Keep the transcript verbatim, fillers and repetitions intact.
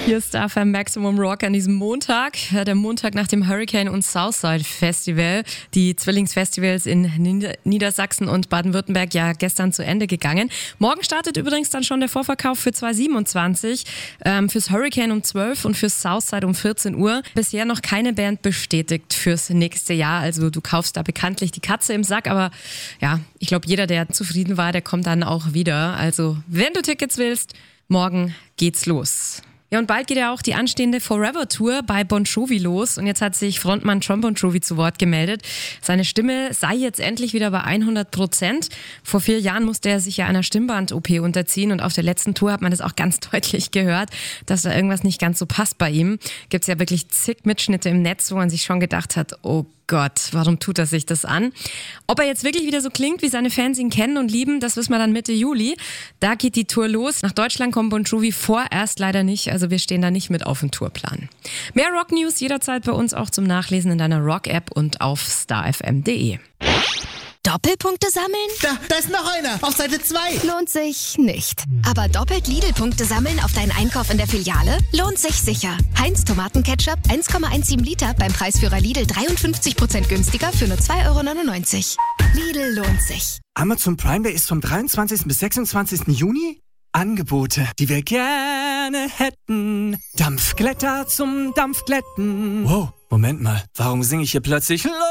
Hier ist Star F M Maximum Rock an diesem Montag, der Montag nach dem Hurricane und Southside Festival. Die Zwillingsfestivals in Nieder- Niedersachsen und Baden-Württemberg ja gestern zu Ende gegangen. Morgen startet übrigens dann schon der Vorverkauf für zwanzig siebenundzwanzig, ähm, fürs Hurricane um zwölf und fürs Southside um vierzehn Uhr. Bisher noch keine Band bestätigt fürs nächste Jahr, also du kaufst da bekanntlich die Katze im Sack, aber ja, ich glaube, jeder, der zufrieden war, der kommt dann auch wieder. Also, wenn du Tickets willst, morgen geht's los. Ja, und bald geht ja auch die anstehende Forever Tour bei Bon Jovi los und jetzt hat sich Frontmann Jon Bon Jovi zu Wort gemeldet. Seine Stimme sei jetzt endlich wieder bei hundert Prozent. Vor vier Jahren musste er sich ja einer Stimmband-O P unterziehen und auf der letzten Tour hat man das auch ganz deutlich gehört, dass da irgendwas nicht ganz so passt bei ihm. Gibt's ja wirklich zig Mitschnitte im Netz, wo man sich schon gedacht hat, oh Gott, warum tut er sich das an? Ob er jetzt wirklich wieder so klingt, wie seine Fans ihn kennen und lieben, das wissen wir dann Mitte Juli. Da geht die Tour los. Nach Deutschland kommt Bon Jovi vorerst leider nicht, also wir stehen da nicht mit auf dem Tourplan. Mehr Rock-News jederzeit bei uns auch zum Nachlesen in deiner Rock-App und auf star f m punkt d e. Doppelpunkte sammeln? Da, da ist noch einer. Auf Seite zwei. Lohnt sich nicht. Aber doppelt Lidl-Punkte sammeln auf deinen Einkauf in der Filiale? Lohnt sich sicher. Heinz Tomatenketchup eins Komma siebzehn Liter beim Preisführer Lidl dreiundfünfzig Prozent günstiger für nur zwei Euro neunundneunzig. Lidl lohnt sich. Amazon Prime Day ist vom dreiundzwanzigsten bis sechsundzwanzigsten Juni. Angebote, die wir gerne hätten. Dampfglätter zum Dampfglätten. Wow, Moment mal. Warum singe ich hier plötzlich